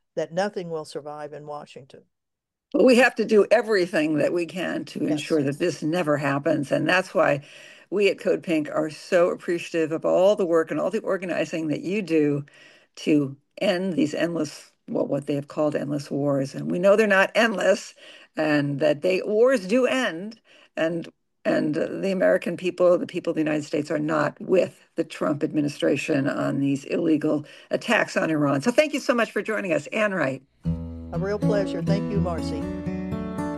that nothing will survive in Washington. But we have to do everything that we can to Yes. ensure that this never happens. And that's why we at Code Pink are so appreciative of all the work and all the organizing that you do to end these endless, well, what they have called endless wars. And we know they're not endless, and that wars do end. And the American people, the people of the United States, are not with the Trump administration on these illegal attacks on Iran. So thank you so much for joining us, Ann Wright. A real pleasure. Thank you, Marcy.